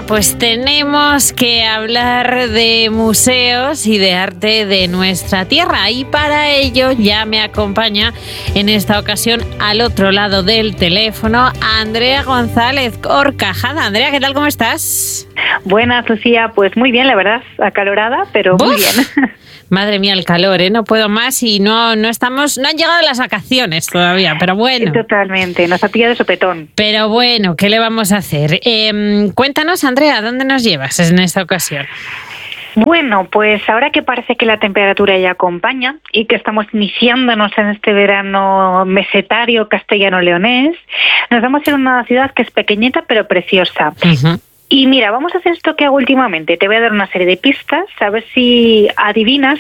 pues tenemos que hablar de museos y de arte de nuestra tierra. Y para ello ya me acompaña en esta ocasión al otro lado del teléfono Andrea González Horcajada. Andrea, ¿qué tal? ¿Cómo estás? Buenas, Lucía. Pues muy bien, la verdad, acalorada, pero muy bien. Madre mía, el calor, ¿eh? No puedo más y no han llegado las vacaciones todavía, pero bueno. Totalmente, nos ha pillado de sopetón. Pero bueno, ¿qué le vamos a hacer? Cuéntanos, Andrea, ¿dónde nos llevas en esta ocasión? Bueno, pues ahora que parece que la temperatura ya acompaña y que estamos iniciándonos en este verano mesetario castellano-leonés, nos vamos a ir a una ciudad que es pequeñita pero preciosa. Uh-huh. Y mira, vamos a hacer esto que hago últimamente. Te voy a dar una serie de pistas, a ver si adivinas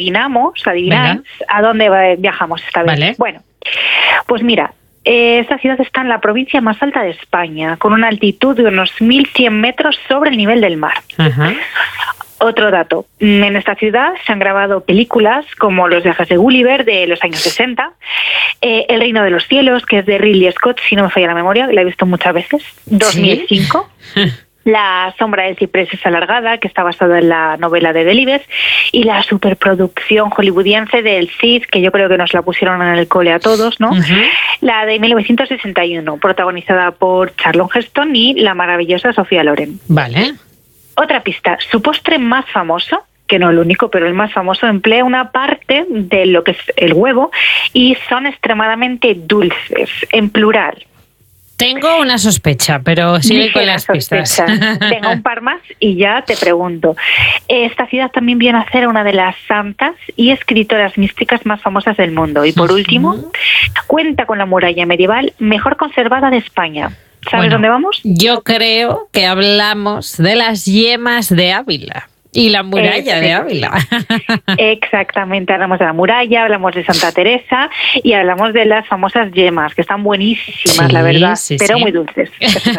a dónde viajamos esta vez. Vale. Bueno, pues mira, esta ciudad está en la provincia más alta de España, con una altitud de unos 1.100 metros sobre el nivel del mar. Uh-huh. Otro dato, en esta ciudad se han grabado películas como Los viajes de Gulliver de los años 60, El reino de los cielos, que es de Ridley Scott, si no me falla la memoria, la he visto muchas veces, 2005. ¿Sí? La sombra del ciprés es alargada, que está basada en la novela de Delibes, y la superproducción hollywoodiense del Cid, que yo creo que nos la pusieron en el cole a todos, ¿no? Uh-huh. La de 1961, protagonizada por Charlton Heston y la maravillosa Sofía Loren. Vale. Otra pista, su postre más famoso, que no el único, pero el más famoso, emplea una parte de lo que es el huevo y son extremadamente dulces, en plural. Tengo una sospecha, pero sigue con las pistas. Tengo un par más y ya te pregunto. Esta ciudad también viene a ser una de las santas y escritoras místicas más famosas del mundo. Y por último, cuenta con la muralla medieval mejor conservada de España. ¿Sabes dónde vamos? Yo creo que hablamos de las yemas de Ávila. Y la muralla de Ávila. Exactamente, hablamos de la muralla, hablamos de Santa Teresa y hablamos de las famosas yemas, que están buenísimas, la verdad, pero muy dulces.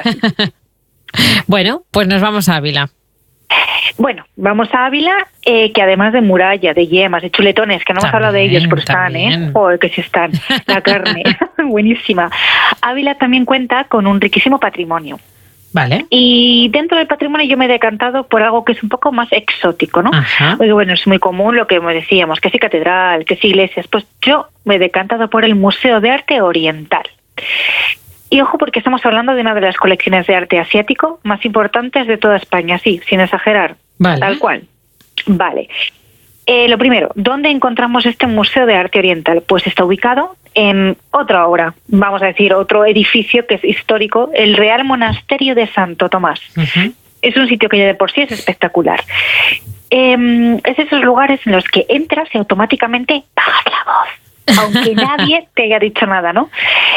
Bueno, pues nos vamos a Ávila. Bueno, vamos a Ávila, que además de muralla, de yemas, de chuletones, que no hemos hablado de ellos, pero están, joder, que sí están, la carne, buenísima. Ávila también cuenta con un riquísimo patrimonio. Vale. Y dentro del patrimonio yo me he decantado por algo que es un poco más exótico, ¿no? Porque bueno, es muy común lo que decíamos, que sí catedral, que sí iglesias. Pues yo me he decantado por el Museo de Arte Oriental. Y ojo, porque estamos hablando de una de las colecciones de arte asiático más importantes de toda España, sí, sin exagerar. Vale. Tal cual. Vale. Lo primero, ¿dónde encontramos este Museo de Arte Oriental? Pues está ubicado en otra obra, vamos a decir, otro edificio que es histórico, el Real Monasterio de Santo Tomás. Uh-huh. Es un sitio que ya de por sí es espectacular. Es esos lugares en los que entras y automáticamente pagas la voz, aunque nadie te haya dicho nada, ¿no?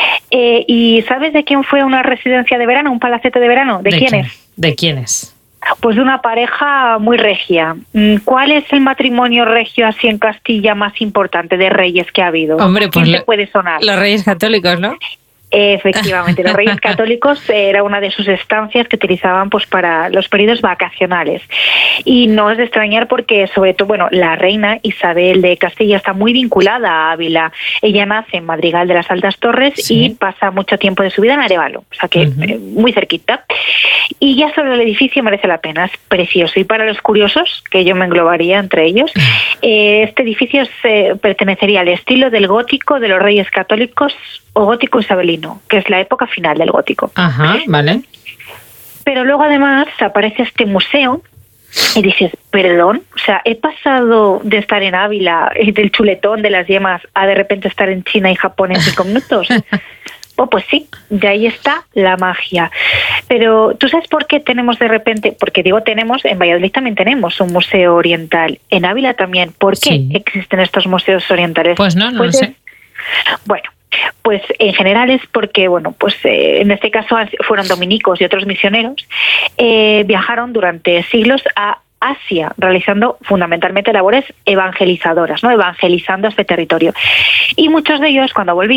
¿Y sabes de quién fue una residencia de verano, un palacete de verano? ¿De quién es? ¿De quién es? Pues de una pareja muy regia. ¿Cuál es el matrimonio regio así en Castilla más importante de reyes que ha habido? Hombre, pues ¿quién te puede sonar? Los Reyes Católicos, ¿no? Efectivamente, los Reyes Católicos era una de sus estancias que utilizaban pues para los periodos vacacionales. Y no es de extrañar porque, sobre todo, bueno, la reina Isabel de Castilla está muy vinculada a Ávila. Ella nace en Madrigal de las Altas Torres y pasa mucho tiempo de su vida en Arévalo, o sea que muy cerquita. Y ya solo el edificio merece la pena, es precioso. Y para los curiosos, que yo me englobaría entre ellos, este edificio pertenecería al estilo del gótico de los Reyes Católicos o gótico isabelino, que es la época final del gótico. Ajá, vale. Pero luego además aparece este museo y dices, perdón, o sea, he pasado de estar en Ávila, del chuletón, de las yemas, a de repente estar en China y Japón en 5 minutos. Pues sí, de ahí está la magia. Pero ¿tú sabes por qué tenemos de repente? Porque digo tenemos, en Valladolid también tenemos un museo oriental, en Ávila también. ¿Por qué existen estos museos orientales? Pues no lo sé. Bueno, pues en general es porque, bueno, pues en este caso fueron dominicos y otros misioneros, viajaron durante siglos a Asia, realizando fundamentalmente labores evangelizadoras, ¿no? Evangelizando este territorio. Y muchos de ellos, cuando volvían,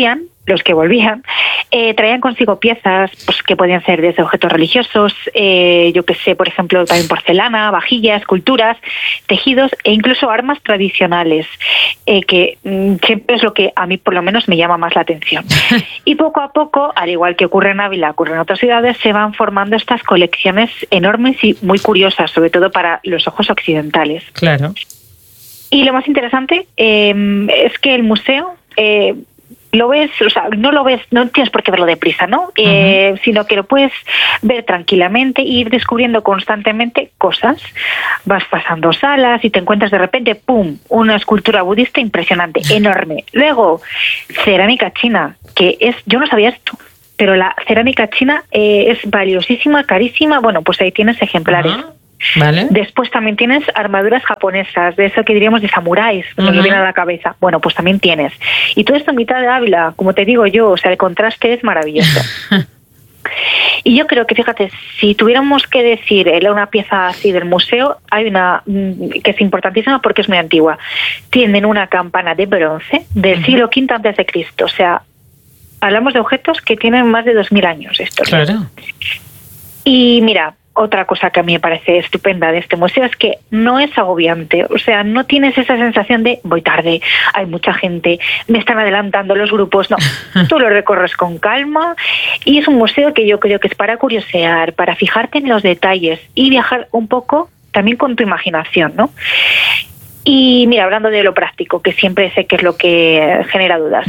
los que volvían, traían consigo piezas pues que podían ser desde objetos religiosos, yo que sé, por ejemplo, también porcelana, vajillas, esculturas, tejidos e incluso armas tradicionales, que siempre es lo que a mí por lo menos me llama más la atención. Y poco a poco, al igual que ocurre en Ávila, ocurre en otras ciudades, se van formando estas colecciones enormes y muy curiosas, sobre todo para los ojos occidentales. Claro. Y lo más interesante es que el museo... lo ves, o sea, no lo ves, no tienes por qué verlo deprisa, ¿no? Sino que lo puedes ver tranquilamente e ir descubriendo constantemente cosas. Vas pasando salas y te encuentras de repente, ¡pum!, una escultura budista impresionante, enorme. Luego, cerámica china, que es, yo no sabía esto, pero la cerámica china es valiosísima, carísima. Bueno, pues ahí tienes ejemplares. Vale. Después también tienes armaduras japonesas, de eso que diríamos de samuráis, nos viene a la cabeza. Bueno, pues también tienes. Y todo esto en mitad de Ávila, como te digo yo, o sea, el contraste es maravilloso. Y yo creo que, fíjate, si tuviéramos que decir una pieza así del museo, hay una que es importantísima porque es muy antigua. Tienen una campana de bronce del siglo V a.C., o sea, hablamos de objetos que tienen más de 2000 años de historia. Claro. Y mira, otra cosa que a mí me parece estupenda de este museo es que no es agobiante, o sea, no tienes esa sensación de voy tarde, hay mucha gente, me están adelantando los grupos, no, tú lo recorres con calma y es un museo que yo creo que es para curiosear, para fijarte en los detalles y viajar un poco también con tu imaginación, ¿no? Y mira, hablando de lo práctico, que siempre sé que es lo que genera dudas,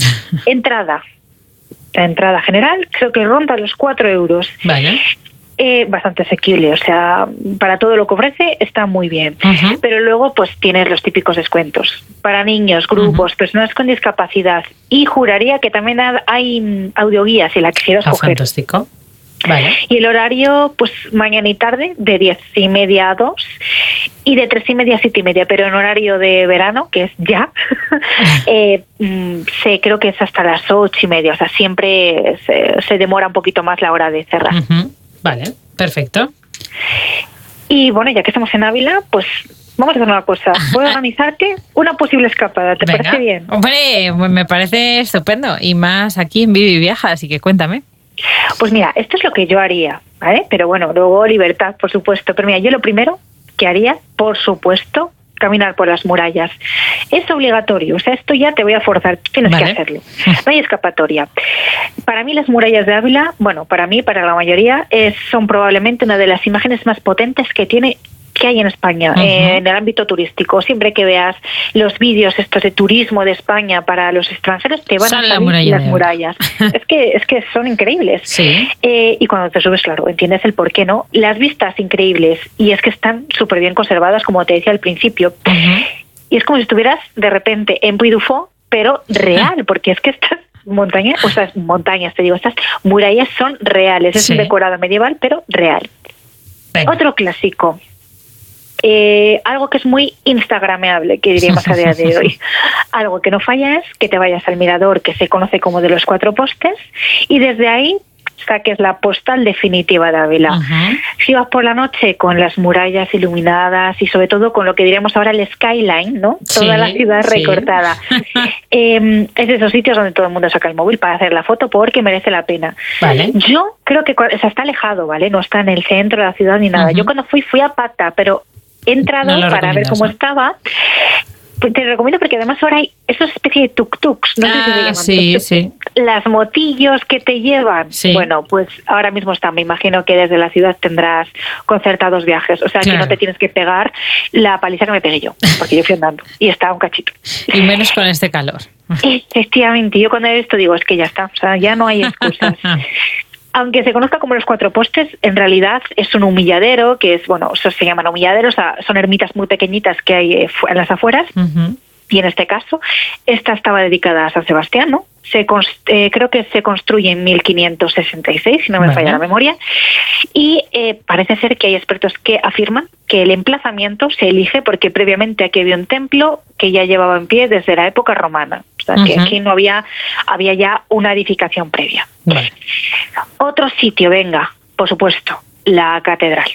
la entrada general creo que ronda los 4 euros. Vale. Bastante asequible, o sea, para todo lo que ofrece está muy bien. Pero luego pues tienes los típicos descuentos para niños, grupos, personas con discapacidad, y juraría que también hay audioguías si la quisieras coger. Fantástico. Vale. Y el horario, pues mañana y tarde, de 10:30 a 2 y de 3:30 a 7:30, pero en horario de verano, que es ya, creo que es hasta las 8:30, o sea, siempre se demora un poquito más la hora de cerrar. Vale, perfecto. Y bueno, ya que estamos en Ávila, pues vamos a hacer una cosa. Voy a organizarte una posible escapada. ¿Te parece bien? Hombre, me parece estupendo. Y más aquí en Vivi Viaja, así que cuéntame. Pues mira, esto es lo que yo haría, ¿vale? Pero bueno, luego libertad, por supuesto. Pero mira, yo lo primero que haría, por supuesto, caminar por las murallas. Es obligatorio, o sea, esto ya te voy a forzar, tienes que hacerlo. No hay escapatoria. Para mí las murallas de Ávila, bueno, para mí, para la mayoría, son probablemente una de las imágenes más potentes que hay en España, en el ámbito turístico. Siempre que veas los vídeos estos de turismo de España para los extranjeros, te van a salir las murallas. es que son increíbles. Sí. Y cuando te subes, claro, entiendes el por qué, ¿no? Las vistas increíbles, y es que están súper bien conservadas, como te decía al principio. Y es como si estuvieras de repente en Puy du Fou, pero real, porque es que estas montañas, te digo, estas murallas son reales. Es un decorado medieval, pero real. Venga. Otro clásico. Algo que es muy instagrameable, que diríamos a día de hoy. Algo que no falla es que te vayas al mirador, que se conoce como de los 4 postes, y desde ahí saques la postal definitiva de Ávila. Si vas por la noche con las murallas iluminadas y sobre todo con lo que diríamos ahora el skyline, ¿no? Toda la ciudad recortada. Es de esos sitios donde todo el mundo saca el móvil para hacer la foto porque merece la pena. Vale. Yo creo que está alejado, ¿vale? No está en el centro de la ciudad ni nada. Yo cuando fui a pata, pero he entrado para ver cómo estaba. Te lo recomiendo porque además ahora hay esa especie de tuk-tuks, no sé si se llaman. Sí. Las motillos que te llevan. Sí. Bueno, pues ahora mismo me imagino que desde la ciudad tendrás concertados viajes, o sea que no te tienes que pegar la paliza que me pegué yo, porque yo fui andando y estaba un cachito. Y menos con este calor. Efectivamente, yo cuando he visto digo, es que ya está, o sea, ya no hay excusas. Aunque se conozca como los 4 postes, en realidad es un humilladero, que es, bueno, eso se llaman humilladeros, o sea, son ermitas muy pequeñitas que hay en las afueras, y en este caso, esta estaba dedicada a San Sebastián, ¿no? Creo que se construye en 1566, si no me falla la memoria, y parece ser que hay expertos que afirman que el emplazamiento se elige porque previamente aquí había un templo que ya llevaba en pie desde la época romana, o sea que aquí no había ya una edificación previa. Otro sitio, venga, por supuesto, la catedral.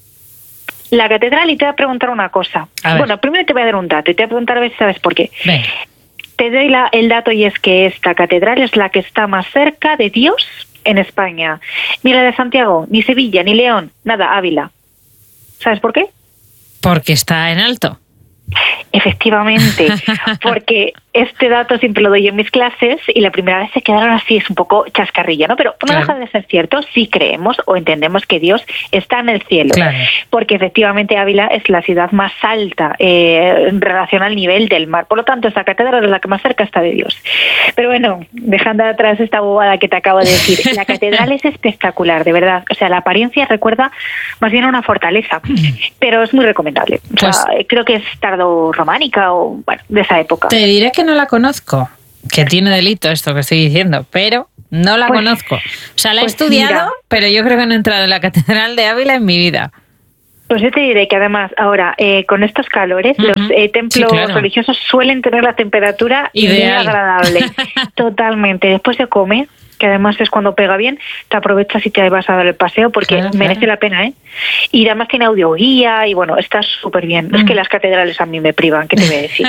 La catedral, y te voy a preguntar una cosa. Bueno, primero te voy a dar un dato y te voy a preguntar a ver si sabes por qué. te doy el dato, y es que esta catedral es la que está más cerca de Dios en España. Ni la de Santiago, ni Sevilla, ni León, nada, Ávila. ¿Sabes por qué? Porque está en alto. Efectivamente, porque este dato siempre lo doy en mis clases y la primera vez se quedaron así, es un poco chascarrillo, ¿no? Pero no deja de ser cierto si creemos o entendemos que Dios está en el cielo, porque efectivamente Ávila es la ciudad más alta en relación al nivel del mar, por lo tanto esta catedral es la que más cerca está de Dios. Pero bueno, dejando atrás esta bobada que te acabo de decir, la catedral es espectacular, de verdad, o sea, la apariencia recuerda más bien a una fortaleza, pero es muy recomendable, o sea, creo que es románica o, bueno, de esa época. Te diré que no la conozco, que tiene delito esto que estoy diciendo, pero no la conozco. O sea, la he estudiado, pero yo creo que no he entrado en la Catedral de Ávila en mi vida. Pues yo te diré que además ahora, con estos calores, los templos religiosos suelen tener la temperatura ideal, agradable. Totalmente. Después se come, que además es cuando pega bien, te aprovechas y te vas a dar el paseo porque merece la pena, ¿eh? Y además tiene audioguía y bueno, está súper bien. Es que las catedrales a mí me privan, ¿qué te voy a decir?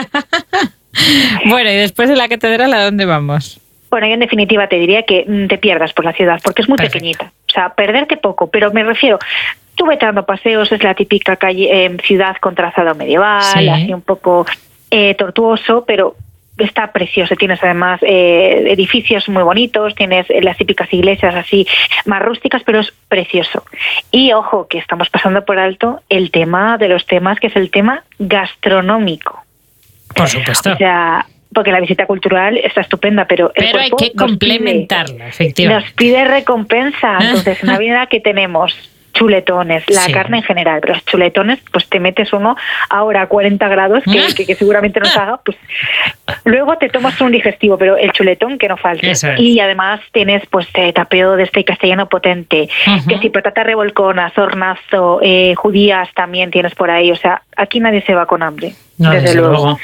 Bueno, y después de la catedral, ¿a dónde vamos? Bueno, yo en definitiva te diría que te pierdas por la ciudad porque es muy pequeñita. O sea, perderte poco, pero me refiero... Tú vete dando paseos, es la típica calle, ciudad con trazado medieval, así un poco tortuoso, pero está precioso. Tienes además edificios muy bonitos, tienes las típicas iglesias así más rústicas, pero es precioso. Y ojo, que estamos pasando por alto el tema de los temas, que es el tema gastronómico. Por supuesto. O sea... Porque la visita cultural está estupenda, pero hay que complementarla, efectivamente. Nos pide recompensa. Entonces, en Navidad, ¿qué tenemos? Chuletones, la carne en general, pero los chuletones, pues te metes uno ahora a 40 grados, que seguramente nos haga, pues luego te tomas un digestivo, pero el chuletón que no falte. Y además tienes pues tapeo de este castellano potente, que si patata revolcona, hornazo, judías también tienes por ahí, o sea, aquí nadie se va con hambre, desde luego.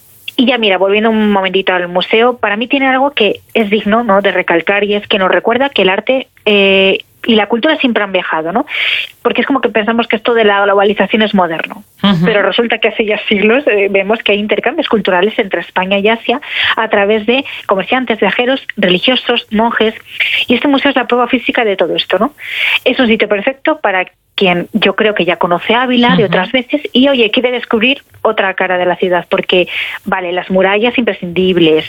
Y ya mira, volviendo un momentito al museo, para mí tiene algo que es digno, ¿no?, de recalcar, y es que nos recuerda que el arte y la cultura siempre han viajado, ¿no? Porque es como que pensamos que esto de la globalización es moderno, pero resulta que hace ya siglos vemos que hay intercambios culturales entre España y Asia a través de comerciantes, viajeros, religiosos, monjes, y este museo es la prueba física de todo esto, ¿no? Es un sitio perfecto para quien yo creo que ya conoce Ávila de otras veces y, oye, quiere descubrir otra cara de la ciudad, porque, vale, las murallas imprescindibles,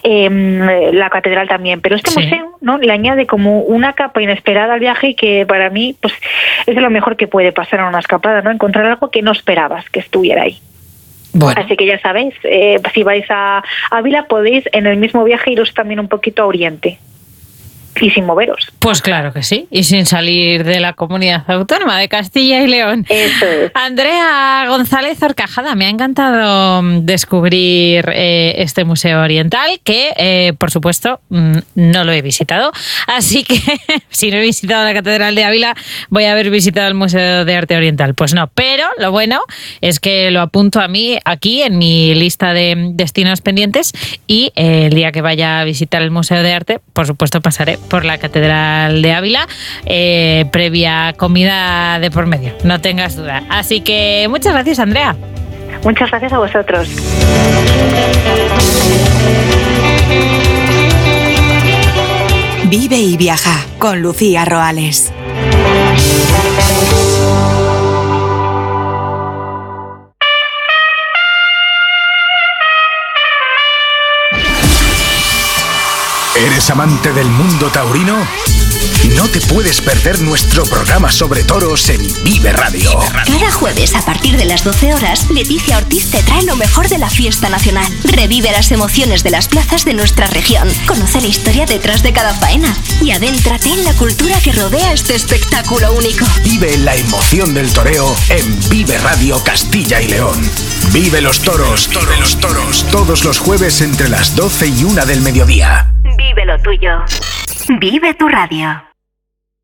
la catedral también, pero este museo, ¿no?, le añade como una capa inesperada al viaje y que para mí, pues, es de lo mejor que puede pasar en una escapada, ¿no?, encontrar algo que no esperabas que estuviera ahí. Bueno. Así que ya sabéis, si vais a Ávila podéis en el mismo viaje iros también un poquito a Oriente. Y sin moveros. Pues claro que sí, y sin salir de la comunidad autónoma de Castilla y León. Eso es. Andrea González Horcajada, me ha encantado descubrir este museo oriental que, por supuesto, no lo he visitado. Así que, si no he visitado la Catedral de Ávila, voy a haber visitado el Museo de Arte Oriental. Pues no, pero lo bueno es que lo apunto a mí aquí en mi lista de destinos pendientes y el día que vaya a visitar el Museo de Arte, por supuesto, pasaré por la Catedral de Ávila, previa comida de por medio, no tengas duda. Así que muchas gracias, Andrea. Muchas gracias a vosotros. Vive y viaja con Lucía Roales. ¿Eres amante del mundo taurino? No te puedes perder nuestro programa sobre toros en Vive Radio. Cada jueves a partir de las 12 horas, Leticia Ortiz te trae lo mejor de la fiesta nacional. Revive las emociones de las plazas de nuestra región. Conoce la historia detrás de cada faena y adéntrate en la cultura que rodea este espectáculo único. Vive la emoción del toreo en Vive Radio Castilla y León. Vive los toros, todos los jueves entre las 12 y 1 del mediodía. Vive lo tuyo. Vive tu radio.